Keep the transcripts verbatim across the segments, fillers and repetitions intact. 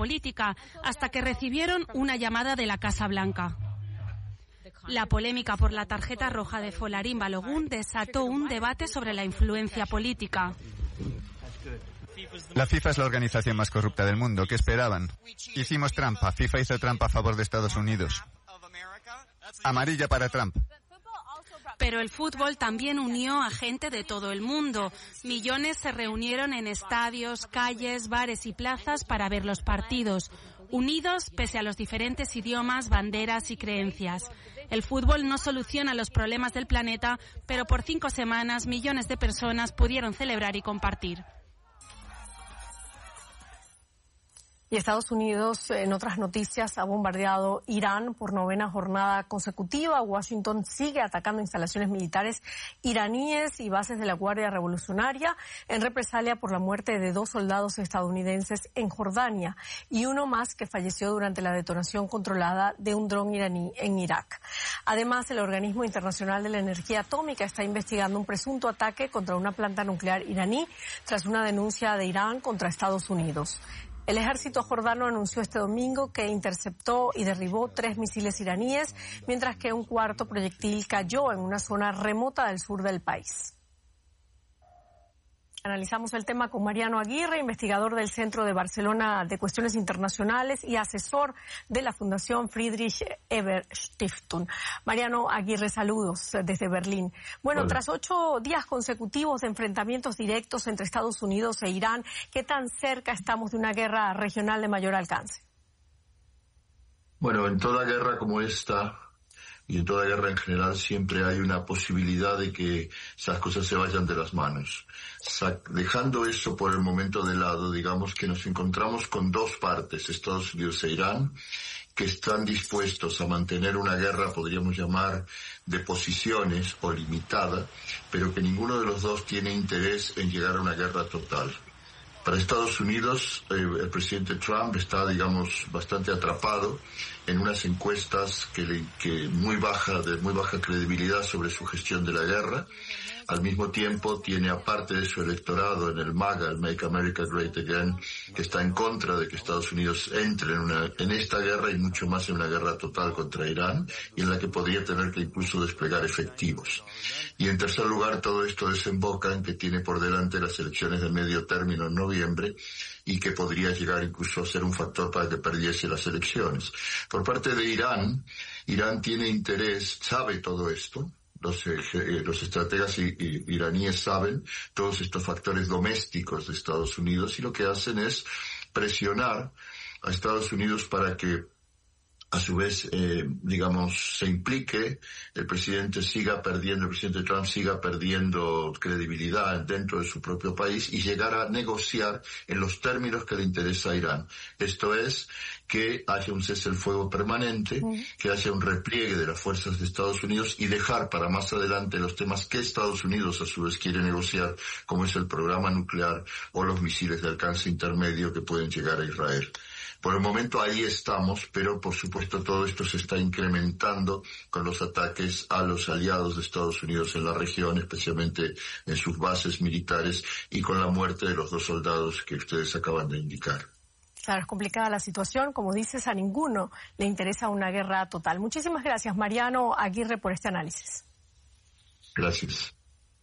política, hasta que recibieron una llamada de la Casa Blanca. La polémica por la tarjeta roja de Folarin Balogun desató un debate sobre la influencia política. La FIFA es la organización más corrupta del mundo. ¿Qué esperaban? Hicimos trampa. FIFA hizo trampa a favor de Estados Unidos. Amarilla para Trump. Pero el fútbol también unió a gente de todo el mundo. Millones se reunieron en estadios, calles, bares y plazas para ver los partidos, unidos pese a los diferentes idiomas, banderas y creencias. El fútbol no soluciona los problemas del planeta, pero por cinco semanas millones de personas pudieron celebrar y compartir. Y Estados Unidos, en otras noticias, ha bombardeado Irán por novena jornada consecutiva. Washington sigue atacando instalaciones militares iraníes y bases de la Guardia Revolucionaria en represalia por la muerte de dos soldados estadounidenses en Jordania y uno más que falleció durante la detonación controlada de un dron iraní en Irak. Además, el Organismo Internacional de la Energía Atómica está investigando un presunto ataque contra una planta nuclear iraní tras una denuncia de Irán contra Estados Unidos. El ejército jordano anunció este domingo que interceptó y derribó tres misiles iraníes, mientras que un cuarto proyectil cayó en una zona remota del sur del país. Analizamos el tema con Mariano Aguirre, investigador del Centro de Barcelona de Cuestiones Internacionales y asesor de la Fundación Friedrich Ebert Stiftung. Mariano Aguirre, saludos desde Berlín. Bueno, Hola. Tras ocho días consecutivos de enfrentamientos directos entre Estados Unidos e Irán, ¿qué tan cerca estamos de una guerra regional de mayor alcance? Bueno, en toda guerra como esta, y en toda guerra en general, siempre hay una posibilidad de que esas cosas se vayan de las manos. Dejando eso por el momento de lado, digamos que nos encontramos con dos partes, Estados Unidos e Irán, que están dispuestos a mantener una guerra, podríamos llamar, de posiciones o limitada, pero que ninguno de los dos tiene interés en llegar a una guerra total. Para Estados Unidos, eh, el presidente Trump está, digamos, bastante atrapado en unas encuestas que, le, que muy baja, de muy baja credibilidad sobre su gestión de la guerra. Al mismo tiempo tiene, aparte de su electorado en el MAGA, el Make America Great Again, que está en contra de que Estados Unidos entre en, una, en esta guerra y mucho más en una guerra total contra Irán, y en la que podría tener que incluso desplegar efectivos. Y en tercer lugar, todo esto desemboca en que tiene por delante las elecciones de medio término en noviembre, y que podría llegar incluso a ser un factor para que perdiese las elecciones. Por parte de Irán, Irán tiene interés, sabe todo esto. Los, eh, los estrategas i, i, iraníes saben todos estos factores domésticos de Estados Unidos y lo que hacen es presionar a Estados Unidos para que a su vez, eh, digamos, se implique, el presidente siga perdiendo, el presidente Trump siga perdiendo credibilidad dentro de su propio país y llegar a negociar en los términos que le interesa a Irán. Esto es, que haya un cese el fuego permanente, que haya un repliegue de las fuerzas de Estados Unidos y dejar para más adelante los temas que Estados Unidos a su vez quiere negociar, como es el programa nuclear o los misiles de alcance intermedio que pueden llegar a Israel. Por el momento ahí estamos, pero por supuesto todo esto se está incrementando con los ataques a los aliados de Estados Unidos en la región, especialmente en sus bases militares, y con la muerte de los dos soldados que ustedes acaban de indicar. Claro, es complicada la situación. Como dices, a ninguno le interesa una guerra total. Muchísimas gracias, Mariano Aguirre, por este análisis. Gracias.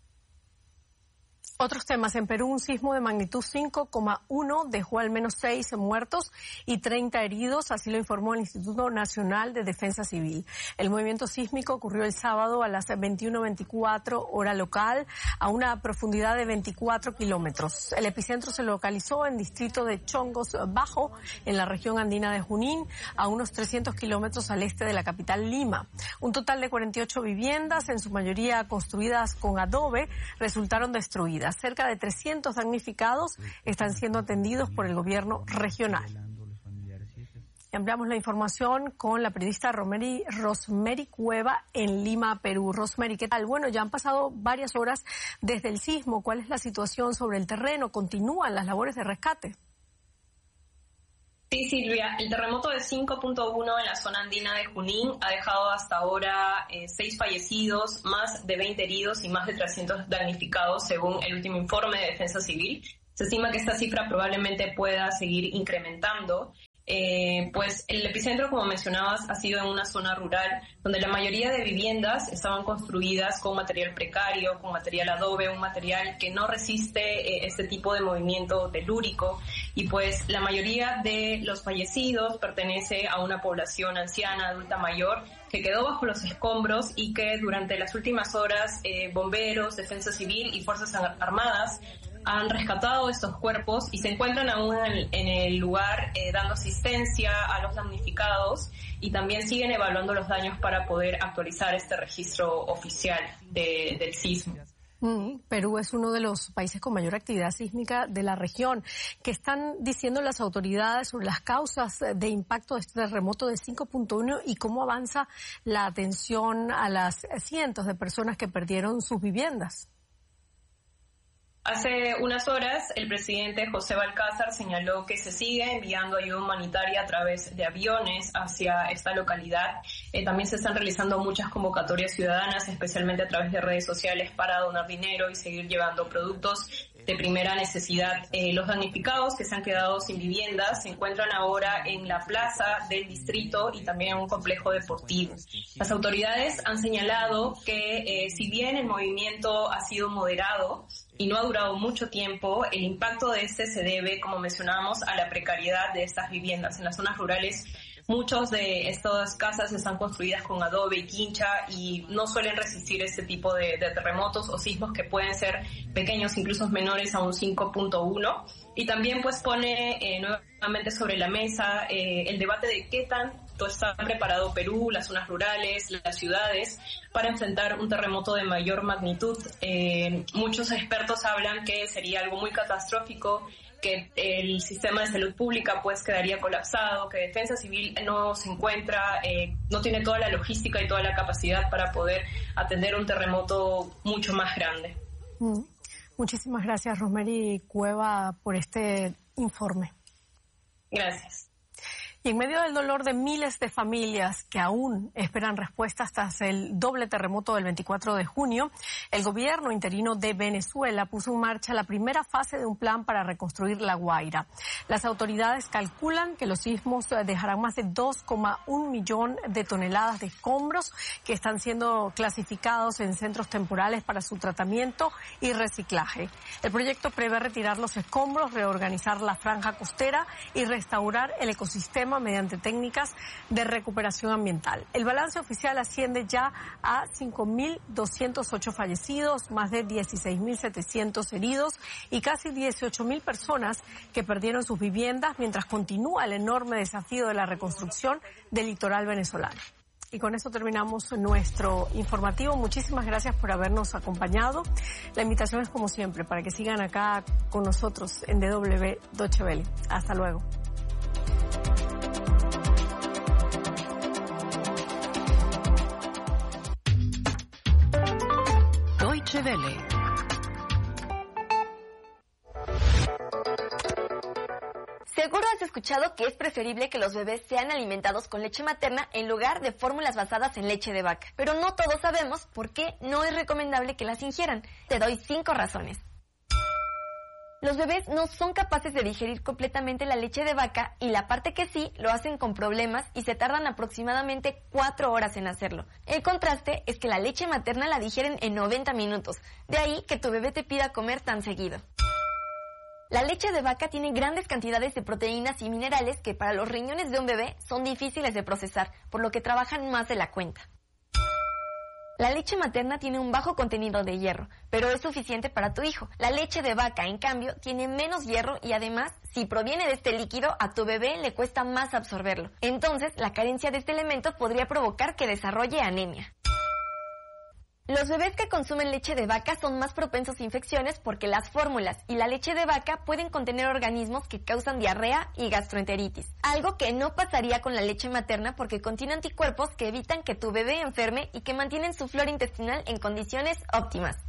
Otros temas. En Perú, un sismo de magnitud cinco coma uno dejó al menos seis muertos y treinta heridos, así lo informó el Instituto Nacional de Defensa Civil. El movimiento sísmico ocurrió el sábado a las veintiuno veinticuatro hora local, a una profundidad de veinticuatro kilómetros. El epicentro se localizó en distrito de Chongos Bajo, en la región andina de Junín, a unos trescientos kilómetros al este de la capital Lima. Un total de cuarenta y ocho viviendas, en su mayoría construidas con adobe, resultaron destruidas. Cerca de trescientos damnificados están siendo atendidos por el gobierno regional. Ampliamos la información con la periodista Rosemary, Rosemary Cueva en Lima, Perú. Rosemary, ¿qué tal? Bueno, ya han pasado varias horas desde el sismo. ¿Cuál es la situación sobre el terreno? ¿Continúan las labores de rescate? Sí, Silvia, el terremoto de cinco punto uno en la zona andina de Junín ha dejado hasta ahora eh, seis fallecidos, más de veinte heridos y más de trescientos damnificados, según el último informe de Defensa Civil. Se estima que esta cifra probablemente pueda seguir incrementando. Eh, pues el epicentro, como mencionabas, ha sido en una zona rural donde la mayoría de viviendas estaban construidas con material precario, con material adobe, un material que no resiste eh, este tipo de movimiento telúrico, y pues la mayoría de los fallecidos pertenece a una población anciana, adulta mayor, que quedó bajo los escombros y que durante las últimas horas eh, bomberos, defensa civil y fuerzas armadas han rescatado estos cuerpos y se encuentran aún en, en el lugar eh, dando asistencia a los damnificados, y también siguen evaluando los daños para poder actualizar este registro oficial de, del sismo. Mm, Perú es uno de los países con mayor actividad sísmica de la región. ¿Qué están diciendo las autoridades sobre las causas de impacto de este terremoto de cinco punto uno y cómo avanza la atención a las cientos de personas que perdieron sus viviendas? Hace unas horas, el presidente José Balcázar señaló que se sigue enviando ayuda humanitaria a través de aviones hacia esta localidad. Eh, también se están realizando muchas convocatorias ciudadanas, especialmente a través de redes sociales, para donar dinero y seguir llevando productos de primera necesidad. Eh, los damnificados que se han quedado sin viviendas se encuentran ahora en la plaza del distrito y también en un complejo deportivo. Las autoridades han señalado que eh, si bien el movimiento ha sido moderado y no ha durado mucho tiempo, el impacto de este se debe, como mencionábamos, a la precariedad de estas viviendas. En las zonas rurales, muchas de estas casas están construidas con adobe y quincha y no suelen resistir este tipo de, de terremotos o sismos que pueden ser pequeños, incluso menores a un cinco punto uno. Y también pues pone eh, nuevamente sobre la mesa eh, el debate de qué tanto está preparado Perú, las zonas rurales, las ciudades, para enfrentar un terremoto de mayor magnitud. Eh, muchos expertos hablan que sería algo muy catastrófico, que el sistema de salud pública pues quedaría colapsado, que Defensa Civil no se encuentra, eh, no tiene toda la logística y toda la capacidad para poder atender un terremoto mucho más grande. Mm. Muchísimas gracias, Rosemary Cueva, por este informe. Gracias. Y en medio del dolor de miles de familias que aún esperan respuestas tras el doble terremoto del veinticuatro de junio, el gobierno interino de Venezuela puso en marcha la primera fase de un plan para reconstruir La Guaira. Las autoridades calculan que los sismos dejarán más de dos coma uno millón de toneladas de escombros que están siendo clasificados en centros temporales para su tratamiento y reciclaje. El proyecto prevé retirar los escombros, reorganizar la franja costera y restaurar el ecosistema mediante técnicas de recuperación ambiental. El balance oficial asciende ya a cinco mil doscientos ocho fallecidos, más de dieciséis mil setecientos heridos y casi dieciocho mil personas que perdieron sus viviendas, mientras continúa el enorme desafío de la reconstrucción del litoral venezolano. Y con eso terminamos nuestro informativo. Muchísimas gracias por habernos acompañado. La invitación es como siempre para que sigan acá con nosotros en D W Deutsche Welle. Hasta luego. Deutsche Welle. Seguro has escuchado que es preferible que los bebés sean alimentados con leche materna en lugar de fórmulas basadas en leche de vaca. Pero no todos sabemos por qué no es recomendable que las ingieran. Te doy cinco razones. Los bebés no son capaces de digerir completamente la leche de vaca y la parte que sí lo hacen con problemas y se tardan aproximadamente cuatro horas en hacerlo. El contraste es que la leche materna la digieren en noventa minutos, de ahí que tu bebé te pida comer tan seguido. La leche de vaca tiene grandes cantidades de proteínas y minerales que para los riñones de un bebé son difíciles de procesar, por lo que trabajan más de la cuenta. La leche materna tiene un bajo contenido de hierro, pero es suficiente para tu hijo. La leche de vaca, en cambio, tiene menos hierro y además, si proviene de este líquido, a tu bebé le cuesta más absorberlo. Entonces, la carencia de este elemento podría provocar que desarrolle anemia. Los bebés que consumen leche de vaca son más propensos a infecciones porque las fórmulas y la leche de vaca pueden contener organismos que causan diarrea y gastroenteritis, algo que no pasaría con la leche materna porque contiene anticuerpos que evitan que tu bebé enferme y que mantienen su flora intestinal en condiciones óptimas.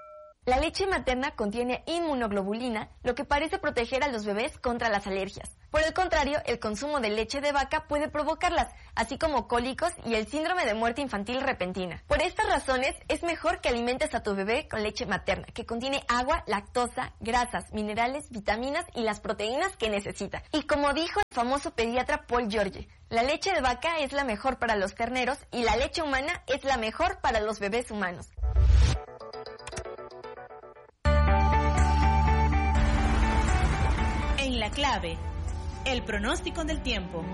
La leche materna contiene inmunoglobulina, lo que parece proteger a los bebés contra las alergias. Por el contrario, el consumo de leche de vaca puede provocarlas, así como cólicos y el síndrome de muerte infantil repentina. Por estas razones, es mejor que alimentes a tu bebé con leche materna, que contiene agua, lactosa, grasas, minerales, vitaminas y las proteínas que necesita. Y como dijo el famoso pediatra Paul George, la leche de vaca es la mejor para los terneros y la leche humana es la mejor para los bebés humanos. En la clave, el pronóstico del tiempo.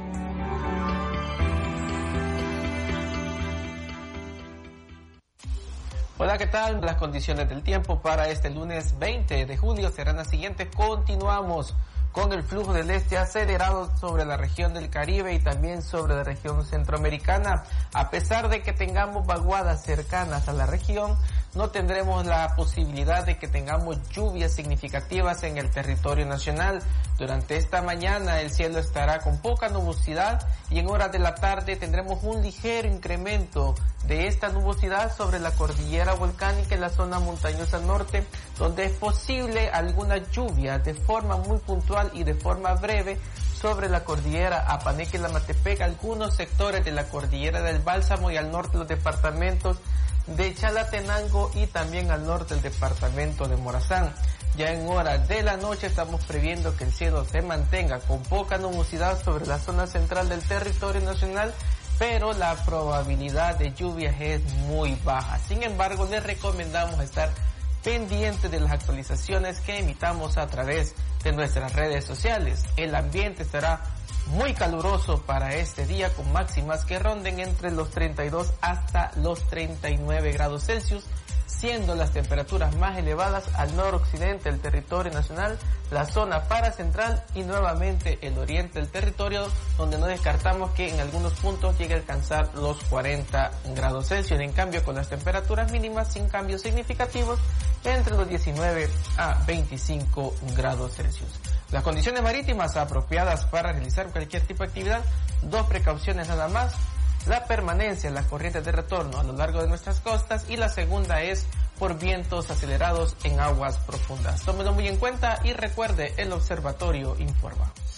Hola, ¿qué tal? Las condiciones del tiempo para este lunes veinte de julio serán las siguientes. Continuamos con el flujo del este acelerado sobre la región del Caribe y también sobre la región centroamericana. A pesar de que tengamos vaguadas cercanas a la región, no tendremos la posibilidad de que tengamos lluvias significativas en el territorio nacional. Durante esta mañana el cielo estará con poca nubosidad y en horas de la tarde tendremos un ligero incremento de esta nubosidad sobre la cordillera volcánica en la zona montañosa norte, donde es posible alguna lluvia de forma muy puntual y de forma breve sobre la cordillera Apaneque-Lamatepec, algunos sectores de la cordillera del Bálsamo y al norte de los departamentos de Chalatenango y también al norte del departamento de Morazán. Ya en horas de la noche estamos previendo que el cielo se mantenga con poca nubosidad sobre la zona central del territorio nacional, pero la probabilidad de lluvias es muy baja. Sin embargo, les recomendamos estar pendientes de las actualizaciones que emitamos a través de nuestras redes sociales. El ambiente estará muy caluroso para este día, con máximas que ronden entre los treinta y dos hasta los treinta y nueve grados Celsius, siendo las temperaturas más elevadas al noroccidente del territorio nacional, la zona paracentral y nuevamente el oriente del territorio, donde no descartamos que en algunos puntos llegue a alcanzar los cuarenta grados Celsius. En cambio, con las temperaturas mínimas sin cambios significativos, entre los diecinueve a veinticinco grados Celsius. Las condiciones marítimas apropiadas para realizar cualquier tipo de actividad, dos precauciones nada más: la permanencia en las corrientes de retorno a lo largo de nuestras costas, y la segunda es por vientos acelerados en aguas profundas. Tómelo muy en cuenta y recuerde, el observatorio informa.